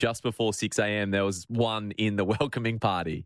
just before 6 a.m., there was one in the welcoming party.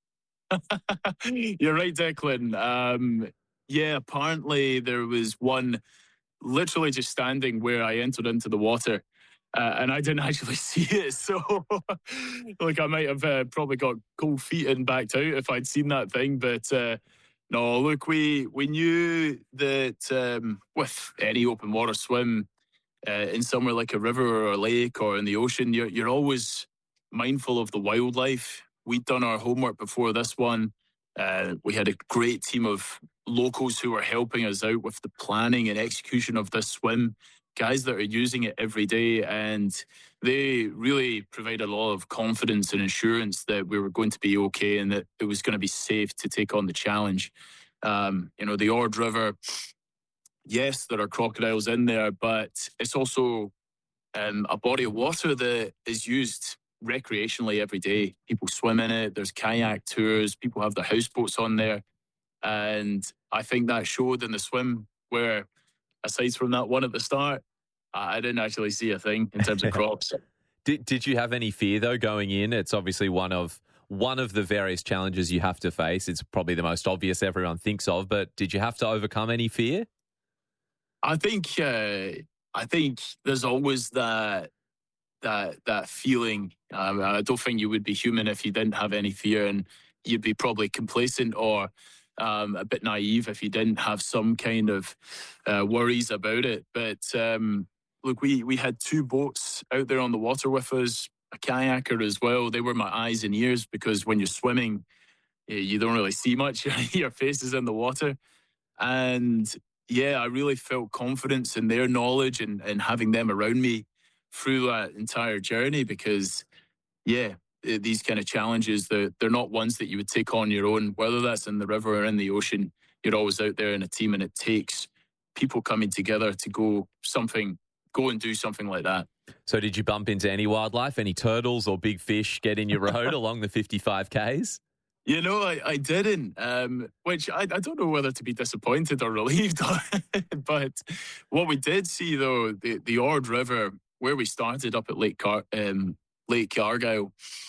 You're right, Declan. Yeah, apparently there was one literally just standing where I entered into the water. And I didn't actually see it. So, like, I might have probably got cold feet and backed out if I'd seen that thing. But no, look, we knew that with any open water swim in somewhere like a river or a lake or in the ocean, you're always mindful of the wildlife. We'd done our homework before this one. We had a great team of locals who were helping us out with the planning and execution of this swim, guys that are using it every day. And they really provided a lot of confidence and assurance that we were going to be okay and that it was going to be safe to take on the challenge. The Ord River, yes, there are crocodiles in there, but it's also a body of water that is used recreationally every day. People swim in it. There's kayak tours. People have their houseboats on there. And I think that showed in the swim where, aside from that one at the start, I didn't actually see a thing in terms of crocs. Did you have any fear, though, going in? It's obviously one of the various challenges you have to face. It's probably the most obvious everyone thinks of, but did you have to overcome any fear? I think there's always that feeling. I don't think you would be human if you didn't have any fear, and you'd be probably complacent or a bit naive if you didn't have some kind of worries about it. But look, we had two boats out there on the water with us, a kayaker as well. They were my eyes and ears because when you're swimming, you don't really see much. Your face is in the water. And yeah, I really felt confidence in their knowledge and having them around me through that entire journey because, yeah, these kind of challenges, they're not ones that you would take on your own, whether that's in the river or in the ocean. You're always out there in a team, and it takes people coming together to go and do something like that. So did you bump into any wildlife, any turtles or big fish get in your road along the 55 Ks? I didn't, which I don't know whether to be disappointed or relieved. But what we did see, though, the Ord River, where we started up at Lake Argyll,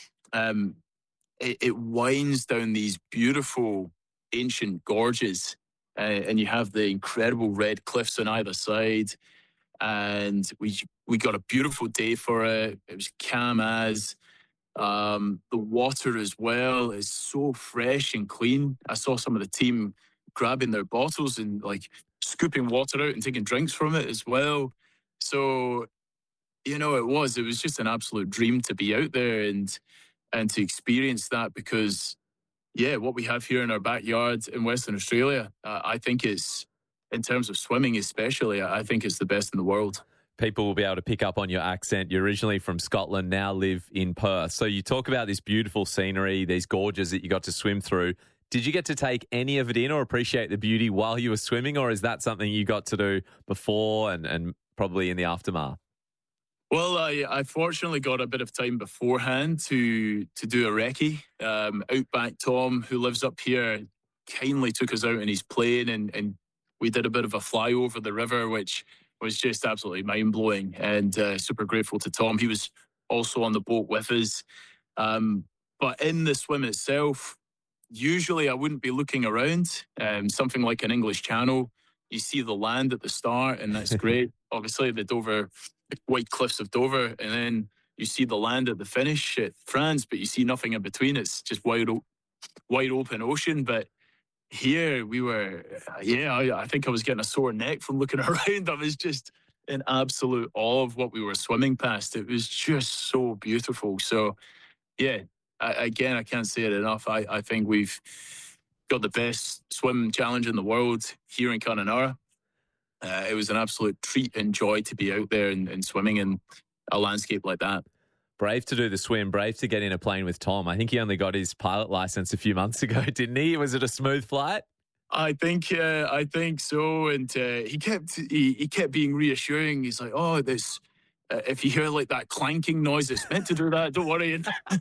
it winds down these beautiful ancient gorges, and you have the incredible red cliffs on either side. And we got a beautiful day for it. It was calm as. The water as well is so fresh and clean. I saw some of the team grabbing their bottles and like scooping water out and taking drinks from it as well. So, it was just an absolute dream to be out there and to experience that because, yeah, what we have here in our backyard in Western Australia, I think is, in terms of swimming especially, I think it's the best in the world. People will be able to pick up on your accent. You're originally from Scotland, now live in Perth. So you talk about this beautiful scenery, these gorges that you got to swim through. Did you get to take any of it in or appreciate the beauty while you were swimming, or is that something you got to do before and probably in the aftermath? Well, I fortunately got a bit of time beforehand to do a recce. Outback Tom, who lives up here, kindly took us out in his plane and we did a bit of a fly over the river, which was just absolutely mind-blowing, and super grateful to Tom. He was also on the boat with us. But in the swim itself, usually I wouldn't be looking around. Something like an English Channel, you see the land at the start, and that's great. Obviously, the White Cliffs of Dover, and then you see the land at the finish at France, but you see nothing in between. It's just wide open ocean. But here we were, I think I was getting a sore neck from looking around. I was just in absolute awe of what we were swimming past. It was just so beautiful. So, yeah, I can't say it enough. I think we've got the best swim challenge in the world here in Connemara. It was an absolute treat and joy to be out there and swimming in a landscape like that. Brave to do the swim, brave to get in a plane with Tom. I think he only got his pilot license a few months ago, didn't he? Was it a smooth flight? I think so. And he kept being reassuring. He's like, "Oh, this. If you hear like that clanking noise, it's meant to do that. Don't worry."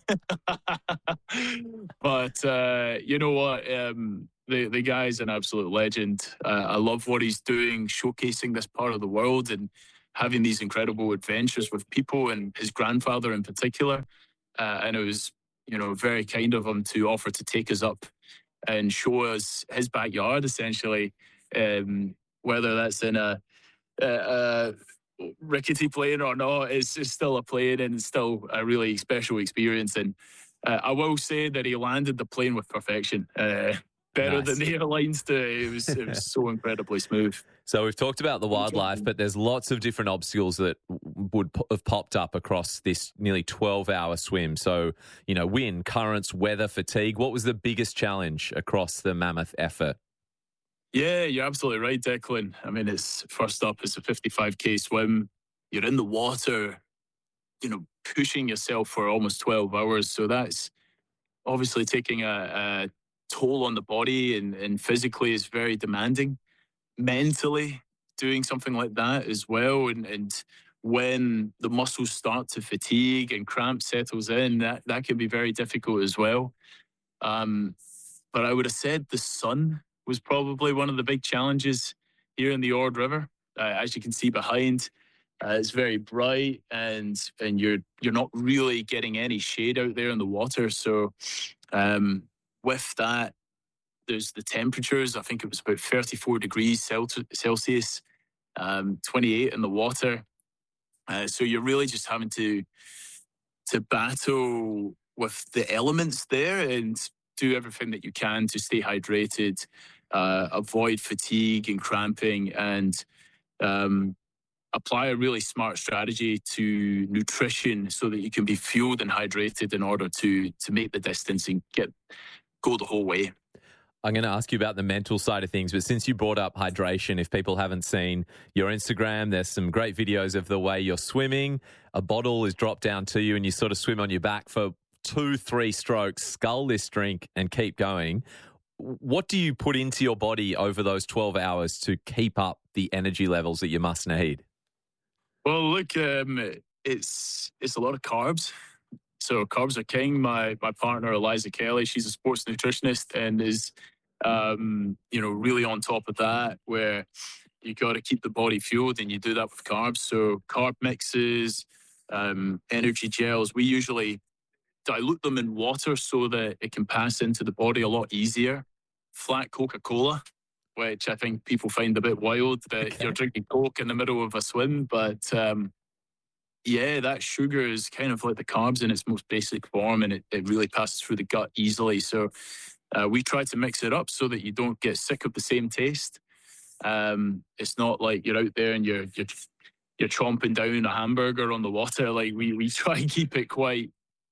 But you know what? The guy's an absolute legend. I love what he's doing, showcasing this part of the world, and having these incredible adventures with people, and his grandfather in particular. And it was, very kind of him to offer to take us up and show us his backyard, essentially, whether that's in a rickety plane or not. It's still a plane, and it's still a really special experience. And I will say that he landed the plane with perfection. Better than Nice. the airlines do. It was so incredibly smooth. So we've talked about the wildlife, but there's lots of different obstacles that would have popped up across this nearly 12-hour swim. So, wind, currents, weather, fatigue. What was the biggest challenge across the Mammoth effort? Yeah, you're absolutely right, Declan. I mean, it's first up, it's a 55K swim. You're in the water, pushing yourself for almost 12 hours. So that's obviously taking a toll on the body, and physically is very demanding. Mentally, doing something like that as well. And when the muscles start to fatigue and cramp settles in, that can be very difficult as well. Um, but I would have said the sun was probably one of the big challenges here in the Ord River. As you can see behind, it's very bright, and you're not really getting any shade out there in the water. So with that, there's the temperatures. I think it was about 34 degrees Celsius, 28 in the water. So you're really just having to battle with the elements there and do everything that you can to stay hydrated, avoid fatigue and cramping, and apply a really smart strategy to nutrition so that you can be fueled and hydrated in order to make the distance and go the whole way. I'm going to ask you about the mental side of things, but since you brought up hydration, if people haven't seen your Instagram, there's some great videos of the way you're swimming. A bottle is dropped down to you and you sort of swim on your back for 2-3 strokes, scull this drink and keep going. What do you put into your body over those 12 hours to keep up the energy levels that you must need? Well, look, it's a lot of carbs. So carbs are king. My partner, Eliza Kelly, she's a sports nutritionist and is, really on top of that, where you got to keep the body fueled, and you do that with carbs. So carb mixes, energy gels, we usually dilute them in water so that it can pass into the body a lot easier. Flat Coca-Cola, which I think people find a bit wild that you're drinking Coke in the middle of a swim. But that sugar is kind of like the carbs in its most basic form, and it really passes through the gut easily. So we try to mix it up so that you don't get sick of the same taste. It's not like you're out there and you're chomping down a hamburger on the water. Like we try and keep it quite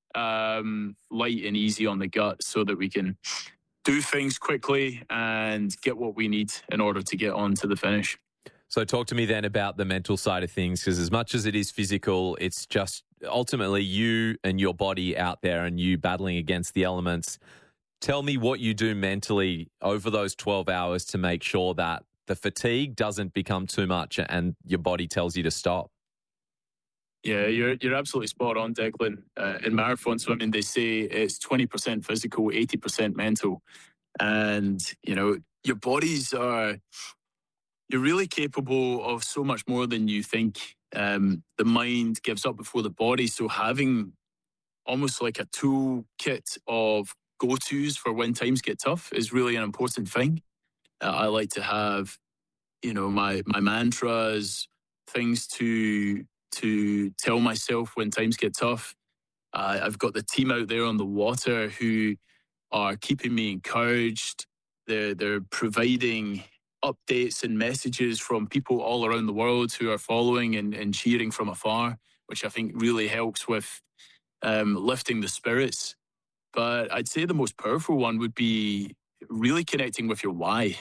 light and easy on the gut so that we can do things quickly and get what we need in order to get on to the finish. So talk to me then about the mental side of things, because as much as it is physical, it's just ultimately you and your body out there and you battling against the elements. Tell me what you do mentally over those 12 hours to make sure that the fatigue doesn't become too much and your body tells you to stop. Yeah, you're absolutely spot on, Declan. In marathon swimming, they say it's 20% physical, 80% mental. And, your bodies you're really capable of so much more than you think. The mind gives up before the body. So having almost like a toolkit of go-tos for when times get tough is really an important thing. I like to have, my mantras, things to tell myself when times get tough. I've got the team out there on the water who are keeping me encouraged. They're providing updates and messages from people all around the world who are following and cheering from afar, which I think really helps with lifting the spirits. But I'd say the most powerful one would be really connecting with your why.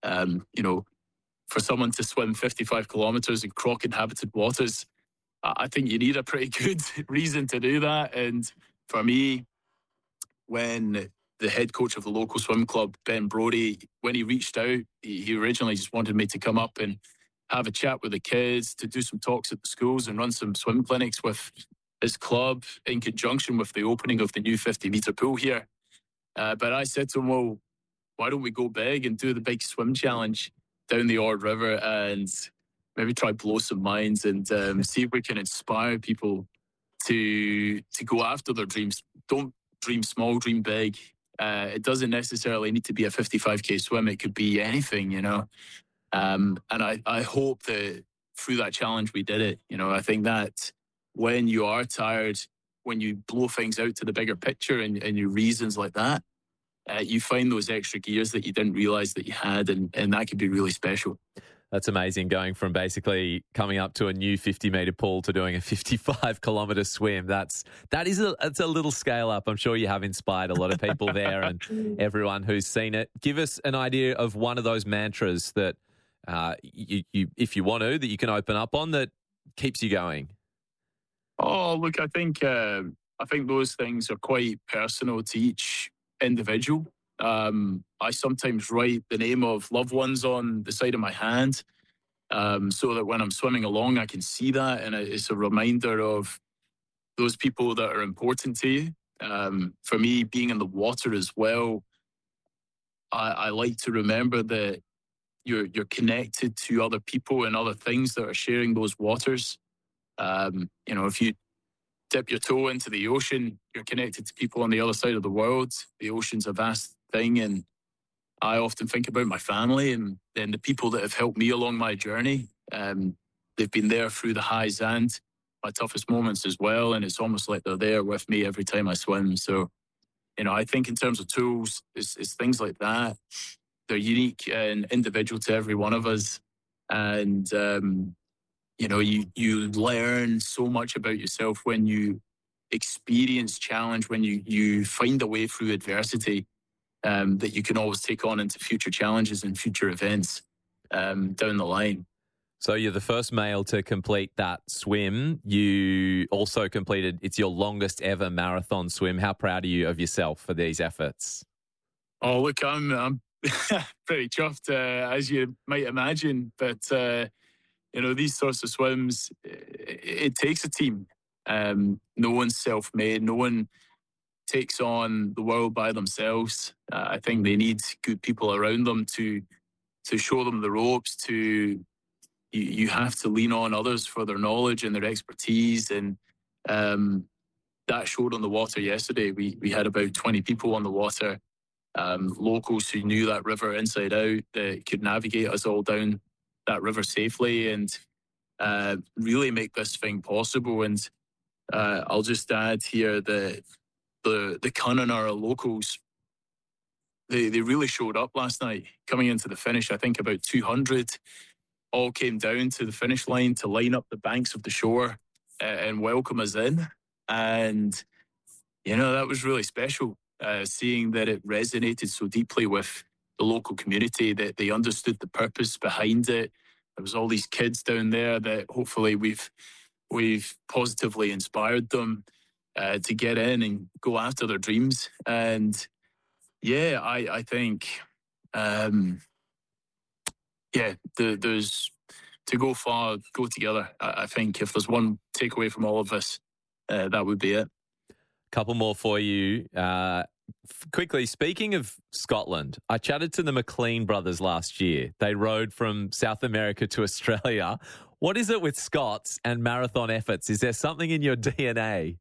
For someone to swim 55 kilometers in croc-inhabited waters, I think you need a pretty good reason to do that. And for me, when the head coach of the local swim club, Ben Brody, when he reached out, he originally just wanted me to come up and have a chat with the kids, to do some talks at the schools and run some swim clinics with his club in conjunction with the opening of the new 50-meter pool here. But I said to him, well, why don't we go big and do the big swim challenge down the Ord River? And maybe try blow some minds and see if we can inspire people to go after their dreams. Don't dream small, dream big. It doesn't necessarily need to be a 55K swim. It could be anything, you know. And I hope that through that challenge we did it. You know, I think that when you are tired, when you blow things out to the bigger picture and your reasons like that, you find those extra gears that you didn't realize that you had, and that could be really special. That's amazing, going from basically coming up to a new 50-metre pool to doing a 55-kilometre swim. That's a little scale up. I'm sure you have inspired a lot of people there and everyone who's seen it. Give us an idea of one of those mantras that you if you want to, that you can open up on that keeps you going. Oh, look, I think those things are quite personal to each individual. I sometimes write the name of loved ones on the side of my hand, so that when I'm swimming along, I can see that, and it's a reminder of those people that are important to you. For me, being in the water as well, I like to remember that you're connected to other people and other things that are sharing those waters. You know, if you dip your toe into the ocean, you're connected to people on the other side of the world. The ocean's a vast thing, and I often think about my family and the people that have helped me along my journey. They've been there through the highs and my toughest moments as well, and it's almost like they're there with me every time I swim. So, you know, I think in terms of tools, it's things like that. They're unique and individual to every one of us, and you know, you learn so much about yourself when you experience challenge, when you find a way through adversity, that you can always take on into future challenges and future events down the line. So you're the first male to complete that swim. You also completed, it's your longest ever marathon swim. How proud are you of yourself for these efforts? Oh, look, I'm pretty chuffed, as you might imagine. But you know, these sorts of swims, it takes a team. No one's self-made. No one takes on the world by themselves. I think they need good people around them to show them the ropes. You have to lean on others for their knowledge and their expertise, and that showed on the water yesterday. We had about 20 people on the water, locals who knew that river inside out, that could navigate us all down that river safely and really make this thing possible. And I'll just add here that the Connemara locals, they really showed up last night. Coming into the finish, I think about 200 all came down to the finish line to line up the banks of the shore and welcome us in. And, you know, that was really special, seeing that it resonated so deeply with the local community, that they understood the purpose behind it. There was all these kids down there that hopefully we've positively inspired them to get in and go after their dreams. And yeah, I think, there's to go far, go together. I think if there's one takeaway from all of this, that would be it. Couple more for you. Quickly, speaking of Scotland, I chatted to the McLean brothers last year. They rode from South America to Australia. What is it with Scots and marathon efforts? Is there something in your DNA?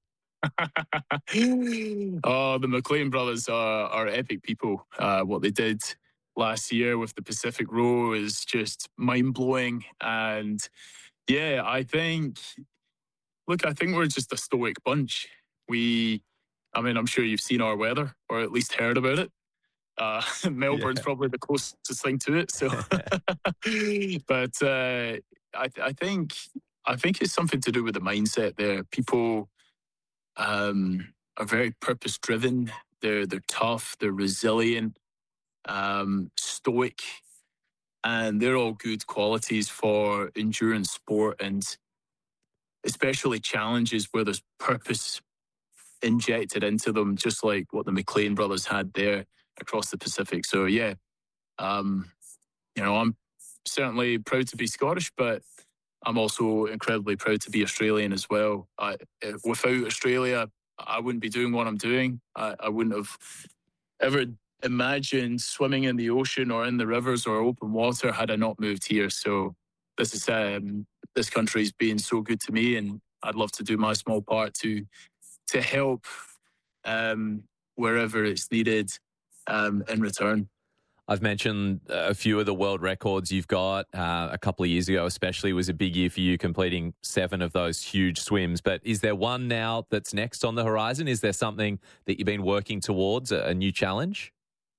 Oh, the McLean brothers are epic people. What they did last year with the Pacific Row is just mind-blowing. And yeah, I think we're just a stoic bunch. I'm sure you've seen our weather, or at least heard about it. Melbourne's probably the closest thing to it. So, but I think it's something to do with the mindset there. People are very purpose driven. They're tough. They're resilient, stoic, and they're all good qualities for endurance sport, and especially challenges where there's purpose injected into them, just like what the McLean brothers had there across the Pacific. So yeah, I'm certainly proud to be Scottish, but I'm also incredibly proud to be Australian as well. Without Australia, I wouldn't be doing what I'm doing. I wouldn't have ever imagined swimming in the ocean or in the rivers or open water had I not moved here. So this country's being so good to me, and I'd love to do my small part to help wherever it's needed in return. I've mentioned a few of the world records you've got. A couple of years ago, especially, was a big year for you, completing 7 of those huge swims. But is there one now that's next on the horizon? Is there something that you've been working towards, a new challenge?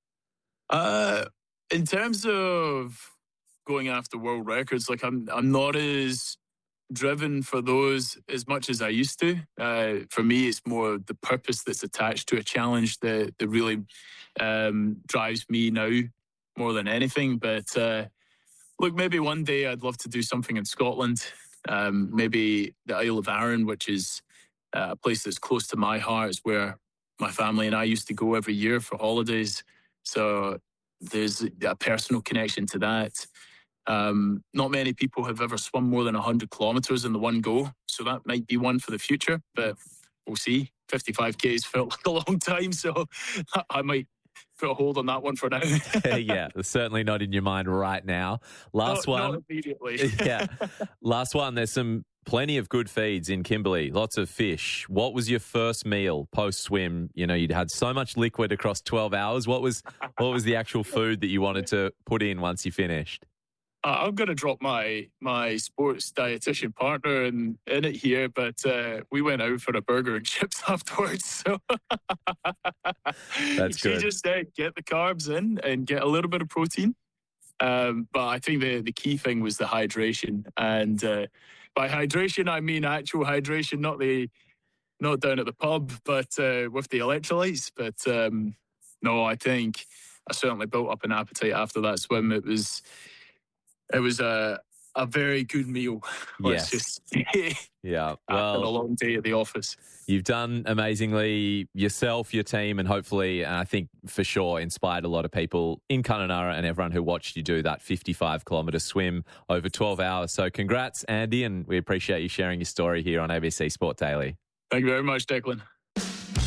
In terms of going after world records, like I'm not as driven for those as much as I used to. For me, it's more the purpose that's attached to a challenge that really drives me now more than anything. But look, maybe one day I'd love to do something in Scotland, maybe the Isle of Arran, which is a place that's close to my heart. It's where my family and I used to go every year for holidays. So there's a personal connection to that. Not many people have ever swum more than 100 kilometers in the one go. So that might be one for the future, but we'll see. 55Ks felt like a long time, so I might put a hold on that one for now. Yeah, certainly not in your mind right now. Last one. Not immediately. Yeah. Last one. There's plenty of good feeds in Kimberley, lots of fish. What was your first meal post-swim? You know, you'd had so much liquid across 12 hours. What was the actual food that you wanted to put in once you finished? I'm going to drop my sports dietitian partner in it here, but we went out for a burger and chips afterwards. So That's good. She just said, get the carbs in and get a little bit of protein. But I think the key thing was the hydration. And by hydration, I mean actual hydration, not down at the pub, but with the electrolytes. But no, I think I certainly built up an appetite after that swim. It was a very good meal. Let's just yeah. After a long day at the office. You've done amazingly yourself, your team, and hopefully, and I think for sure, inspired a lot of people in Kununurra and everyone who watched you do that 55-kilometre swim over 12 hours. So congrats, Andy, and we appreciate you sharing your story here on ABC Sport Daily. Thank you very much, Declan.